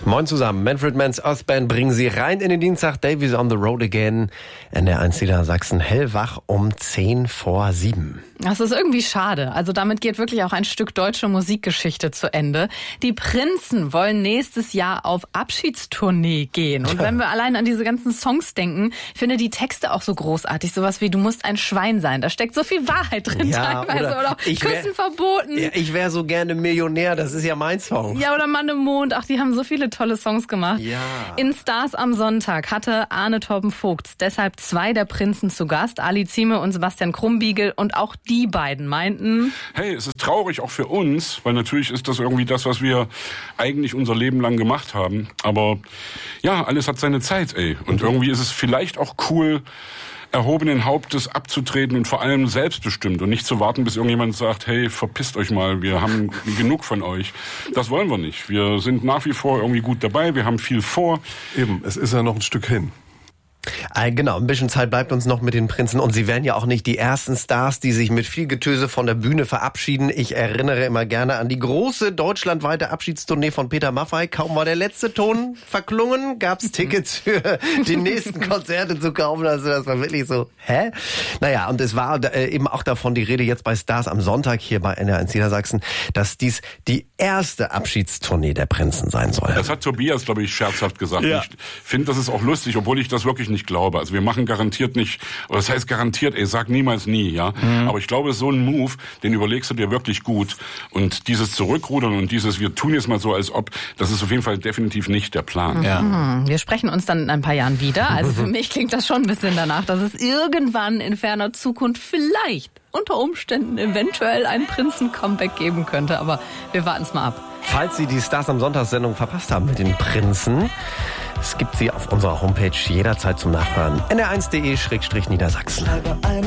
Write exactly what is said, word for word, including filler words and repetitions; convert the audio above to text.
Moin zusammen, Manfred Mann's Earth-Band bringen Sie rein in den Dienstag. Davies on the road again. N D R eins Niedersachsen hellwach um zehn vor sieben. Das ist irgendwie schade. Also damit geht wirklich auch ein Stück deutsche Musikgeschichte zu Ende. Die Prinzen wollen nächstes Jahr auf Abschiedstournee gehen. Und wenn wir allein an diese ganzen Songs denken, ich finde die Texte auch so großartig. Sowas wie, du musst ein Schwein sein. Da steckt so viel Wahrheit drin Ja, teilweise. oder Oder, ich Küssen wär, verboten. Ja, ich wäre so gerne Millionär. Das ist ja mein Song. Ja, oder Mann im Mond. Ach, die haben so viele tolle Songs gemacht. Ja. In Stars am Sonntag hatte Arne Torben-Vogts deshalb zwei der Prinzen zu Gast. Ali Zieme und Sebastian Krumbiegel. Und auch die beiden meinten: Hey, es ist traurig auch für uns, weil natürlich ist das irgendwie das, was wir eigentlich unser Leben lang gemacht haben. Aber ja, alles hat seine Zeit, ey. Und irgendwie ist es vielleicht auch cool, erhobenen Hauptes abzutreten und vor allem selbstbestimmt und nicht zu warten, bis irgendjemand sagt, hey, verpisst euch mal, wir haben genug von euch. Das wollen wir nicht. Wir sind nach wie vor irgendwie gut dabei, wir haben viel vor. Eben, es ist ja noch ein Stück hin. Äh, genau, ein bisschen Zeit bleibt uns noch mit den Prinzen. Und sie werden ja auch nicht die ersten Stars, die sich mit viel Getöse von der Bühne verabschieden. Ich erinnere immer gerne an die große deutschlandweite Abschiedstournee von Peter Maffay. Kaum war der letzte Ton verklungen, gab's Tickets für die nächsten Konzerte zu kaufen. Also das war wirklich so, hä? Naja, und es war äh, eben auch davon die Rede jetzt bei Stars am Sonntag hier bei N D R eins Niedersachsen, dass dies die erste Abschiedstournee der Prinzen sein soll. Das hat Tobias, glaube ich, scherzhaft gesagt. Ja. Ich finde, das ist auch lustig, obwohl ich das wirklich nicht glaube. Also wir machen garantiert nicht, oder das heißt garantiert, ey, sag niemals nie, ja. Mhm. Aber ich glaube, so ein Move, den überlegst du dir wirklich gut. Und dieses Zurückrudern und dieses, wir tun jetzt mal so, als ob, das ist auf jeden Fall definitiv nicht der Plan. Ja. Mhm. Wir sprechen uns dann in ein paar Jahren wieder. Also für mich klingt das schon ein bisschen danach, dass es irgendwann in ferner Zukunft vielleicht unter Umständen eventuell ein Prinzen-Comeback geben könnte. Aber wir warten es mal ab. Falls Sie die Stars am Sonntagssendung verpasst haben mit den Prinzen, es gibt sie auf unserer Homepage jederzeit zum Nachhören. N R eins punkt de Schrägstrich Niedersachsen.